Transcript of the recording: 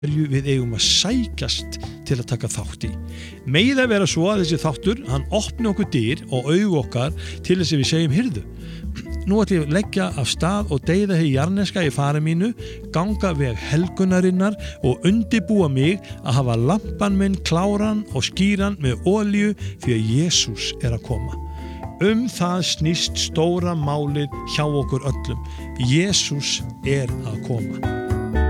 við eigum að sækjast til að taka þátt í. Megi það vera svo að þessi þáttur, hann opni okkur dyr og augu okkar til þess að við segjum hirðu. Nú ætlum ég að leggja af stað og deyða hið jarneska í fari mínu, ganga veg helgunarinnar og undirbúa mig að hafa lampan minn kláran og skýran með olíu því að Jesús er að koma. Það snýst stóra málið hjá okkur öllum. Jesús er að koma.